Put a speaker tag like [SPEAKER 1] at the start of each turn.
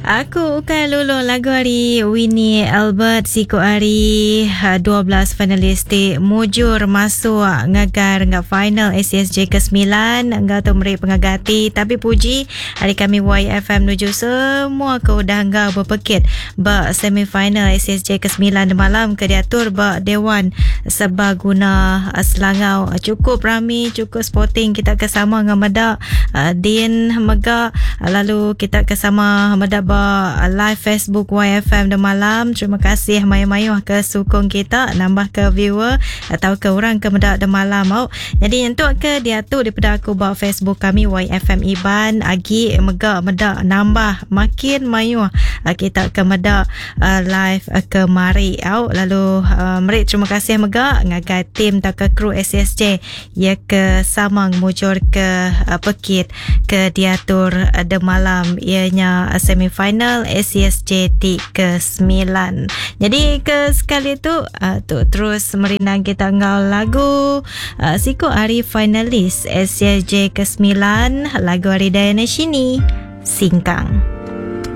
[SPEAKER 1] Aku ukai lulu lagu hari Winnie Albert Siko hari 12 finalis di mujur masuk ngagar ngak final SCSJ ke-9 ngak tu meri pengagati. Tapi puji hari kami YFM nuju semua kau dah ngak berpekit ba semifinal SCSJ ke-9 malam ke diatur ba Dewan Sebaguna Selangau. Cukup rami, cukup sporting, kita kesama dengan Mada Din Mega, lalu kita kesama Mada ba live Facebook YFM de malam. Terima kasih mayu-mayu ke sukong kita, nambah ke viewer atau ke orang ke Meda de malam. Jadi untuk ke diatur daripada aku ba Facebook kami YFM Iban agi Mega Meda nambah makin mayu kita ke Meda live ke mari. Lalu meri terima kasih Mega ngagai tim tak ke kru SSJ ya ke samang mujur ke pekit ke diatur de malam ianya semifinal SCSJ ke-9. Jadi ke sekali tu terus merinang kita ngau lagu Siko hari finalis SCSJ ke-9, lagu hari Diana Shini Singkang.